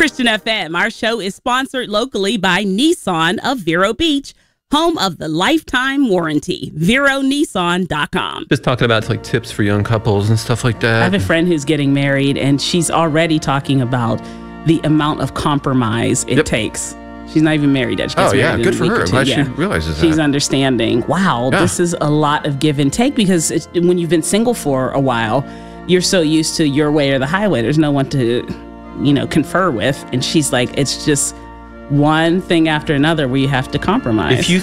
Christian FM. Our show is sponsored locally by Nissan of Vero Beach, home of the lifetime warranty. VeroNissan.com. Just talking about like tips for young couples and stuff like that. I have a friend who's getting married, and she's already talking about the amount of compromise it takes. She's not even married yet. She gets married good for her. I'm glad she realizes that. She's understanding, wow, this is a lot of give and take, because when you've been single for a while, you're so used to your way or the highway. There's no one to, confer with. And she's like, it's just one thing after another where you have to compromise. If you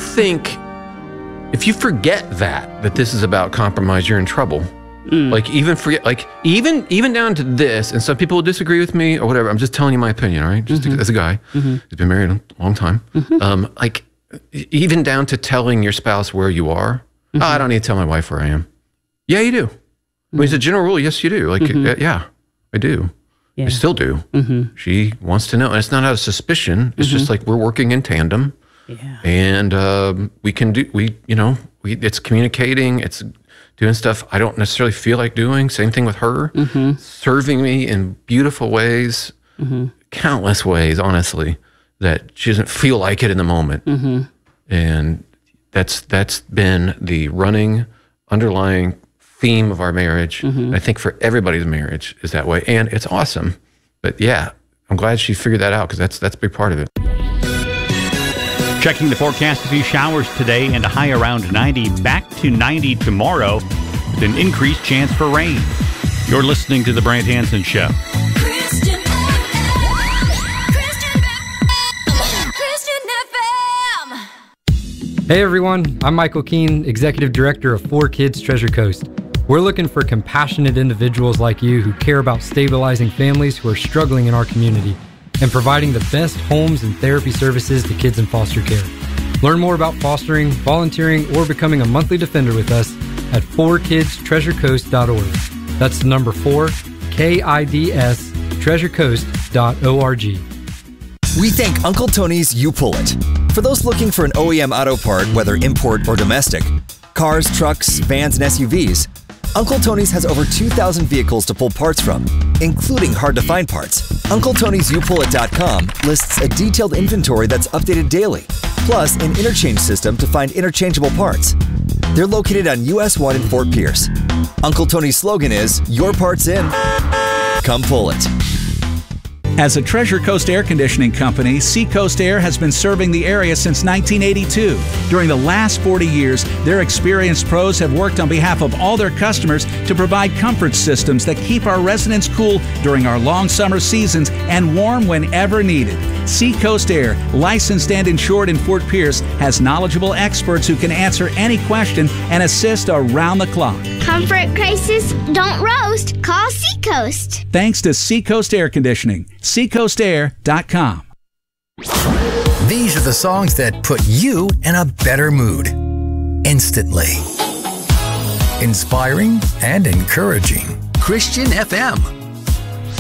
forget that this is about compromise, you're in trouble. Like even down to this, and some people will disagree with me or whatever. I'm just telling you my opinion, all right? Just as a guy who's been married a long time. Even down to telling your spouse where you are. Oh, I don't need to tell my wife where I am. Yeah, you do. I mean, as a general rule, yes, you do. Like, yeah, I do. Yeah. I still do. She wants to know, and it's not out of suspicion. It's just like we're working in tandem. Yeah. And we can do. It's communicating. It's doing stuff I don't necessarily feel like doing. Same thing with her, serving me in beautiful ways, countless ways, honestly, that she doesn't feel like it in the moment. And that's been the running, underlying theme of our marriage. I think for everybody's marriage is that way, and it's awesome. But yeah, I'm glad she figured that out, because that's a big part of it. Checking the forecast, a few showers today and a high around 90. Back to 90 tomorrow with an increased chance for rain. You're listening to The Brant Hansen Show. Christian FM. Hey everyone, I'm Michael Keene, Executive Director of 4Kids Treasure Coast. We're looking for compassionate individuals like you who care about stabilizing families who are struggling in our community and providing the best homes and therapy services to kids in foster care. Learn more about fostering, volunteering, or becoming a monthly defender with us at 4kidstreasurecoast.org. That's the number 4, KIDS, treasurecoast.org. We thank Uncle Tony's You Pull It. For those looking for an OEM auto part, whether import or domestic, cars, trucks, vans, and SUVs, Uncle Tony's has over 2,000 vehicles to pull parts from, including hard-to-find parts. UncleTony'sYouPullIt.com lists a detailed inventory that's updated daily, plus an interchange system to find interchangeable parts. They're located on US 1 in Fort Pierce. Uncle Tony's slogan is, your part's in. Come pull it. As a Treasure Coast air conditioning company, Seacoast Air has been serving the area since 1982. During the last 40 years, their experienced pros have worked on behalf of all their customers to provide comfort systems that keep our residents cool during our long summer seasons and warm whenever needed. Seacoast Air, licensed and insured in Fort Pierce, has knowledgeable experts who can answer any question and assist around the clock. Comfort crisis, don't roast. Call Seacoast. Thanks to Seacoast Air Conditioning. SeacoastAir.com. These are the songs that put you in a better mood instantly. Inspiring and encouraging. Christian FM.